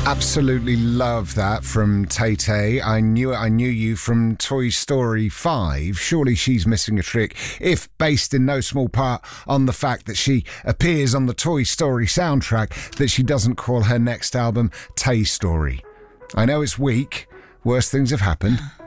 Absolutely love that from Tay-Tay. I knew you from Toy Story 5. Surely she's missing a trick, if based in no small part on the fact that she appears on the Toy Story soundtrack, that she doesn't call her next album Tay Story. I know it's weak. Worse things have happened.